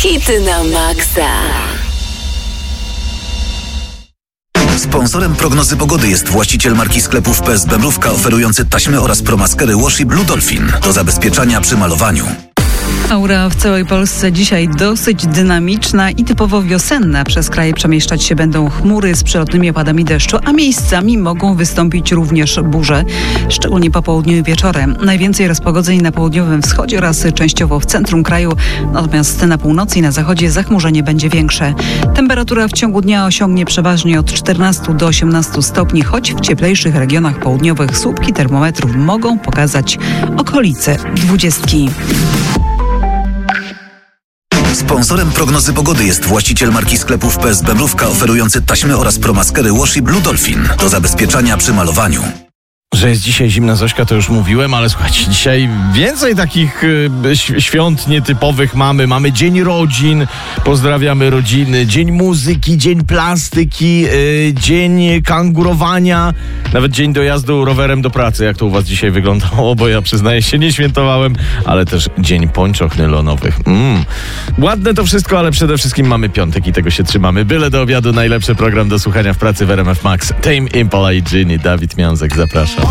Hity na maksa. Sponsorem prognozy pogody jest właściciel marki sklepów PSB Mrówka, oferujący taśmy oraz promaskery Washi Blue Dolphin do zabezpieczania przy malowaniu. Aura w całej Polsce dzisiaj dosyć dynamiczna i typowo wiosenna. Przez kraj przemieszczać się będą chmury z przelotnymi opadami deszczu, a miejscami mogą wystąpić również burze, szczególnie po południu i wieczorem. Najwięcej rozpogodzeń na południowym wschodzie oraz częściowo w centrum kraju, natomiast na północy i na zachodzie zachmurzenie będzie większe. Temperatura w ciągu dnia osiągnie przeważnie od 14 do 18 stopni, choć w cieplejszych regionach południowych słupki termometrów mogą pokazać okolice 20. Sponsorem prognozy pogody jest właściciel marki sklepów PSB Mrówka, oferujący taśmy oraz promaskery Washi Blue Dolphin do zabezpieczania przy malowaniu. Że jest dzisiaj zimna Zośka, to już mówiłem, ale słuchajcie, dzisiaj więcej takich świąt nietypowych mamy. Mamy Dzień Rodzin, pozdrawiamy rodziny, Dzień Muzyki, Dzień Plastyki, Dzień Kangurowania, nawet Dzień dojazdu rowerem do pracy. Jak to u was dzisiaj wyglądało, bo ja przyznaję się, nie świętowałem, ale też Dzień Pończoch Nylonowych. Ładne to wszystko, ale przede wszystkim mamy piątek i tego się trzymamy. Byle do obiadu, najlepszy program do słuchania w pracy w RMF Max. Tame Impala i Ginny, Dawid Miązek, zapraszam.